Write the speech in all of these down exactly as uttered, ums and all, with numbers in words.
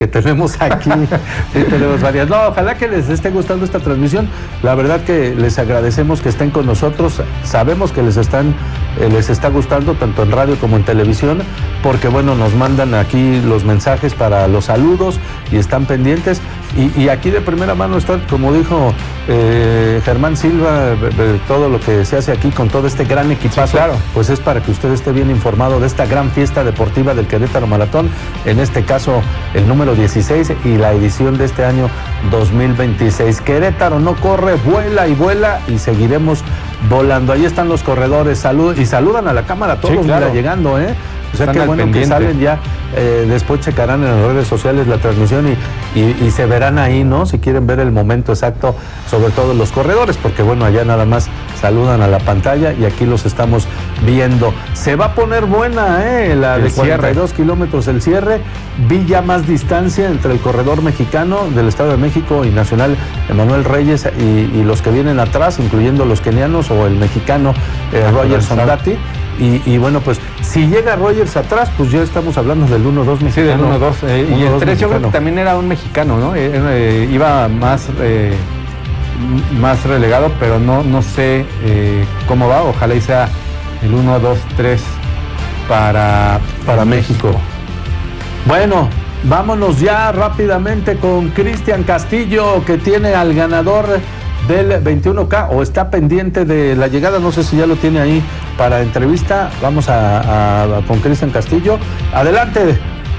que tenemos aquí, sí, tenemos varias. No, ojalá que les esté gustando esta transmisión. La verdad que les agradecemos que estén con nosotros. Sabemos que les están, eh, les está gustando tanto en radio como en televisión, porque bueno, nos mandan aquí los mensajes para los saludos y están pendientes. Y, y aquí de primera mano está, como dijo eh, Germán Silva, de todo lo que se hace aquí con todo este gran equipazo, sí, claro, pues es para que usted esté bien informado de esta gran fiesta deportiva del Querétaro Maratón, en este caso el número dieciséis y la edición de este año dos mil veintiséis. Querétaro no corre, vuela y vuela y seguiremos volando. Ahí están los corredores, salud y saludan a la cámara todos, sí, claro, mira, llegando, ¿eh? O sea, qué bueno que salen ya, eh, después checarán en las redes sociales la transmisión y, y, y se verán ahí, ¿no? Si quieren ver el momento exacto, sobre todo los corredores, porque bueno, allá nada más saludan a la pantalla y aquí los estamos viendo. Se va a poner buena, ¿eh? La de cuarenta y dos kilómetros, el cierre. Vi ya más distancia entre el corredor mexicano del Estado de México y nacional Emanuel Reyes y, y los que vienen atrás, incluyendo los kenianos o el mexicano eh, ah, Roger Sondati. Y, y bueno, pues si llega Rogers atrás, pues ya estamos hablando del uno dos mexicano. Sí, del uno dos. Eh, y el tres yo creo que también era un mexicano, ¿no? Eh, eh, iba más, eh, más relegado, pero no, no sé eh, cómo va. Ojalá y sea el uno dos tres para, para México. México. Bueno, vámonos ya rápidamente con Cristian Castillo, que tiene al ganador del veintiuno K o está pendiente de la llegada, no sé si ya lo tiene ahí para entrevista. Vamos a, a, a con Cristian Castillo. Adelante.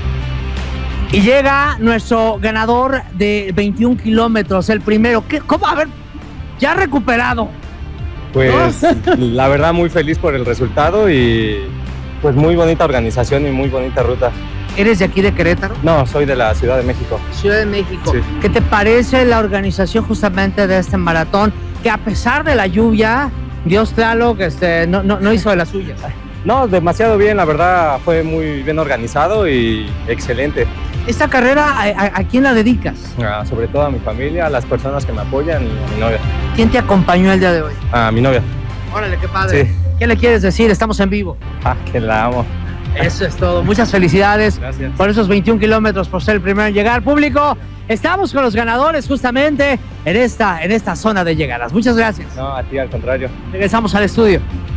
Y llega nuestro ganador de veintiún kilómetros, el primero. ¿Qué, ¿Cómo? A ver, ya recuperado. Pues ¿no? La verdad muy feliz por el resultado y pues muy bonita organización y muy bonita ruta. ¿Eres de aquí de Querétaro? No, soy de la Ciudad de México. Ciudad de México. Sí. ¿Qué te parece la organización justamente de este maratón? Que a pesar de la lluvia, Dios Tlaloc este, no, no, no hizo de las suyas. No, demasiado bien, la verdad fue muy bien organizado y excelente. ¿Esta carrera a, a, a quién la dedicas? Ah, sobre todo a mi familia, a las personas que me apoyan y a mi novia. ¿Quién te acompañó el día de hoy? A mi novia. Órale, qué padre. Sí. ¿Qué le quieres decir? Estamos en vivo. Ah, que la amo. Eso es todo. Muchas felicidades. Gracias. Por esos veintiún kilómetros, por ser el primero en llegar. Público, estamos con los ganadores justamente en esta, en esta zona de llegadas. Muchas gracias. No, a ti al contrario. Regresamos al estudio.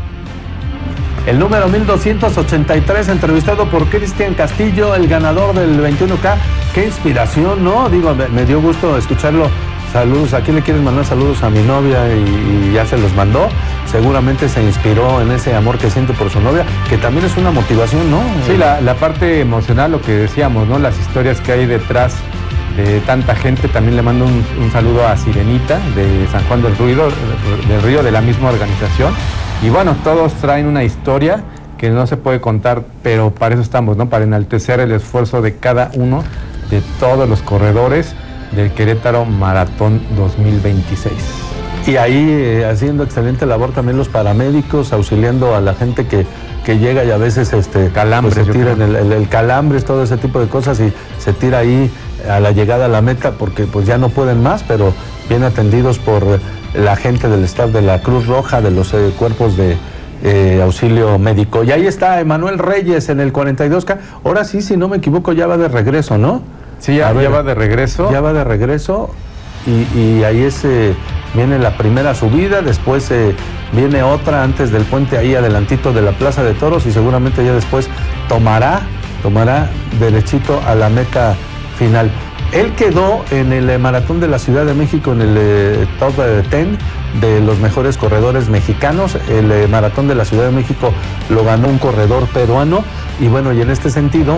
El número mil doscientos ochenta y tres, entrevistado por Cristian Castillo, el ganador del veintiuno K. Qué inspiración, ¿no? Digo, me, me dio gusto escucharlo. Saludos, ¿a quién le quieres mandar saludos? A mi novia y, y ya se los mandó. Seguramente se inspiró en ese amor que siente por su novia, que también es una motivación, ¿no? Sí, la, la parte emocional, lo que decíamos, ¿no? Las historias que hay detrás de tanta gente. También le mando un, un saludo a Sirenita de San Juan del Río, del Río, de la misma organización. Y bueno, todos traen una historia que no se puede contar, pero para eso estamos, ¿no? Para enaltecer el esfuerzo de cada uno, de todos los corredores del Querétaro Maratón dos mil veintiséis. Y ahí eh, haciendo excelente labor también los paramédicos, auxiliando a la gente que, que llega y a veces este, calambres, pues se tiran el, el, el calambres, todo ese tipo de cosas, y se tira ahí a la llegada a la meta porque pues ya no pueden más, pero bien atendidos por la gente del staff de la Cruz Roja, de los eh, cuerpos de eh, auxilio médico. Y ahí está Emanuel Reyes en el cuarenta y dos K. Ahora sí, si no me equivoco, ya va de regreso, ¿no? Sí, ya, ya va de regreso. Ya va de regreso y, y ahí es, eh, viene la primera subida, después eh, viene otra antes del puente ahí adelantito de la Plaza de Toros y seguramente ya después tomará, tomará derechito a la meta final. Él quedó en el eh, Maratón de la Ciudad de México en el eh, top diez de los mejores corredores mexicanos. El eh, Maratón de la Ciudad de México lo ganó un corredor peruano y bueno, y en este sentido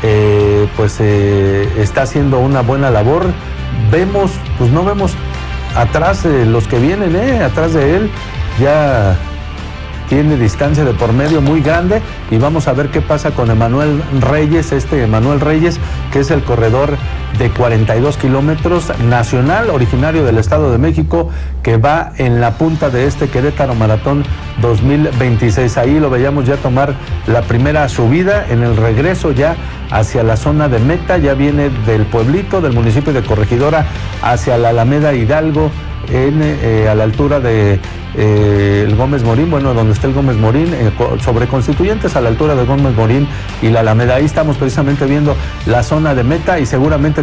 eh, pues eh, está haciendo una buena labor. Vemos, pues no vemos atrás eh, los que vienen, eh, atrás de él ya tiene distancia de por medio muy grande y vamos a ver qué pasa con Emanuel Reyes, este Emanuel Reyes, que es el corredor de cuarenta y dos kilómetros nacional, originario del Estado de México, que va en la punta de este Querétaro Maratón dos mil veintiséis. Ahí lo veíamos ya tomar la primera subida, en el regreso ya hacia la zona de meta, ya viene del pueblito, del municipio de Corregidora, hacia la Alameda Hidalgo, en, eh, a la altura de eh, el Gómez Morín, bueno, donde está el Gómez Morín, eh, sobre Constituyentes, a la altura de Gómez Morín y la Alameda. Ahí estamos precisamente viendo la zona de meta y seguramente